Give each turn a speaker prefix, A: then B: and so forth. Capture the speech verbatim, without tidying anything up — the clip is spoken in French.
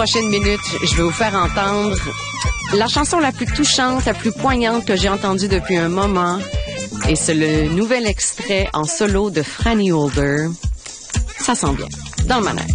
A: Prochaine minute, je vais vous faire entendre la chanson la plus touchante, la plus poignante que j'ai entendue depuis un moment. Et c'est le nouvel extrait en solo de Franny Holder. Ça sent bien. Dans le manège.